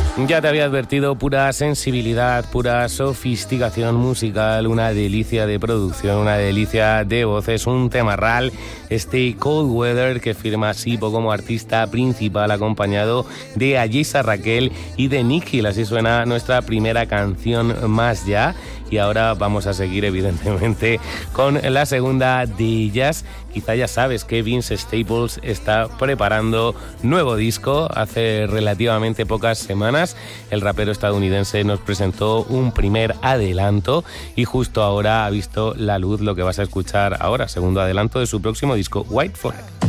Ya te había advertido, pura sensibilidad, pura sofisticación musical, una delicia de producción, una delicia de voces, un temarral, este Cold Weather que firma Sipo como artista principal, acompañado de Ayesa Raquel y de Nick Hill. Así suena nuestra primera canción Más Ya. Y ahora vamos a seguir, evidentemente, con la segunda de ellas. Quizá ya sabes que Vince Staples está preparando nuevo disco. Hace relativamente pocas semanas el rapero estadounidense nos presentó un primer adelanto y justo ahora ha visto la luz lo que vas a escuchar ahora, segundo adelanto de su próximo disco, White Flag.